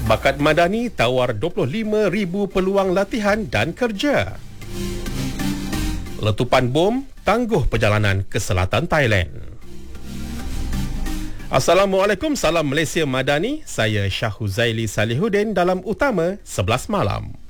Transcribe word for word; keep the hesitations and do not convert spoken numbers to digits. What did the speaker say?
Bakat Madani tawar dua puluh lima ribu peluang latihan dan kerja. Letupan bom tangguh perjalanan ke selatan Thailand. Assalamualaikum, salam Malaysia Madani. Saya Syah Huzaili Salihuddin dalam Utama sebelas Malam.